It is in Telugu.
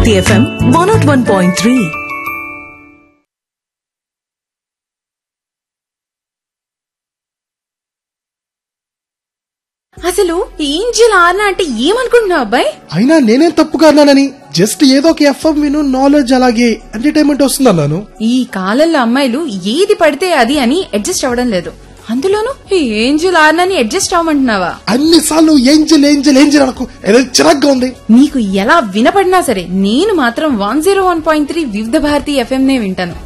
భారతి FM 101.3. అసలు ఏంజెల్ ఆర్నా అంటే ఏమనుకుంటున్నావు అబ్బాయి? అయినా నేనేం తప్పుగా అన్నానని, జస్ట్ ఏదో ఒక ఎఫ్ఎం విను, నాలెడ్జ్ అలాగే ఎంటర్టైన్మెంట్ వస్తుంది అన్నాను. ఈ కాలంలో అమ్మాయిలు ఏది పడితే అది అని అడ్జస్ట్ అవ్వడం లేదు. అందులోనూ ఈ ఏంజెల్ ఆర్నాని అడ్జస్ట్ అవ్వమంటున్నావా? అన్నిసార్లు ఏంజెల్ ఏంజెల్ ఏంజెల్ అనకు, ఏదో చిరాగ్గా ఉంది. నీకు ఎలా వినపడినా సరే నేను మాత్రం 101.3 వివిధ భారతి FM నే వింటాను.